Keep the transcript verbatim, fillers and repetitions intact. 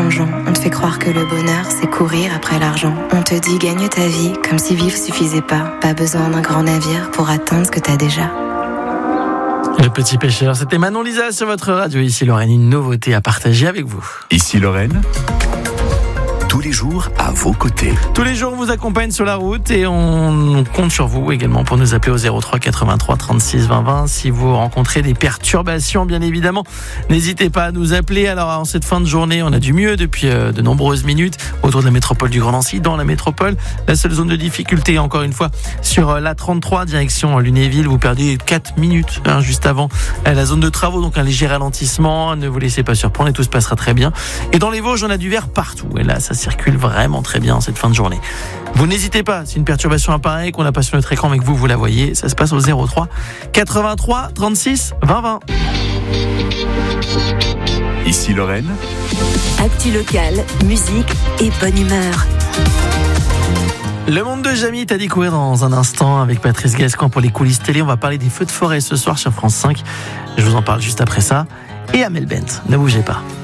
mensongeant. On te fait croire que le bonheur, c'est courir après l'argent. On te dit gagne ta vie, comme si vivre suffisait pas. Pas besoin d'un grand navire pour atteindre ce que t'as déjà. Le Petit Pêcheur, c'était Manon Lisa sur votre radio. Ici Lorraine, une nouveauté à partager avec vous. Ici Lorraine, tous les jours à vos côtés. Tous les jours, on vous accompagne sur la route et on compte sur vous également pour nous appeler au zéro trois quatre-vingt-trois trente-six vingt vingt. Si vous rencontrez des perturbations, bien évidemment, n'hésitez pas à nous appeler. Alors, en cette fin de journée, on a du mieux depuis euh, de nombreuses minutes autour de la métropole du Grand Nancy, dans la métropole. La seule zone de difficulté, encore une fois, sur euh, la trente-trois, direction Lunéville. Vous perdez quatre minutes hein, juste avant euh, la zone de travaux, donc un léger ralentissement. Ne vous laissez pas surprendre et tout se passera très bien. Et dans les Vosges, on a du vert partout. Et là, ça circule vraiment très bien en cette fin de journée. Vous n'hésitez pas, si une perturbation apparaît, qu'on n'a pas sur notre écran mais que vous, vous la voyez, ça se passe au zéro trois quatre-vingt-trois trente-six vingt vingt. Ici Lorraine, actu locale, musique et bonne humeur. Le monde de Jamie à découvrir dans un instant avec Patrice Gascon pour les coulisses télé. On va parler des feux de forêt ce soir sur France cinq. Je vous en parle juste après ça. Et Amel Bent, ne bougez pas.